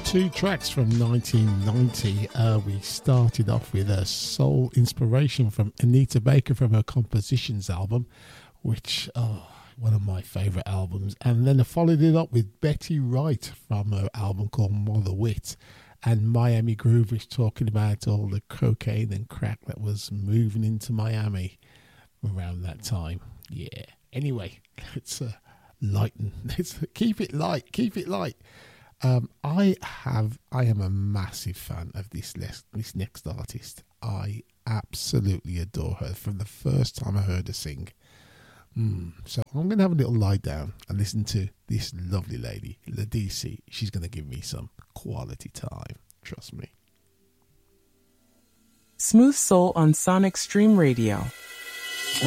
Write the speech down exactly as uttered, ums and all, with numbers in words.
two tracks from nineteen ninety. Uh, we started off with a soul inspiration from Anita Baker from her Compositions album, which, oh, one of my favourite albums. And then I followed it up with Betty Wright from her album called Mother Wit, and Miami Groove, which talking about all the cocaine and crack that was moving into Miami around that time. Yeah. Anyway, let's uh, lighten. Let's keep it light. Keep it light. Um, I have. I am a massive fan of this les- this next artist. I absolutely adore her from the first time I heard her sing. Mm. So I'm going to have a little lie down and listen to this lovely lady, Ladisi. She's going to give me some quality time. Trust me. Smooth Soul on Sonic Stream Radio.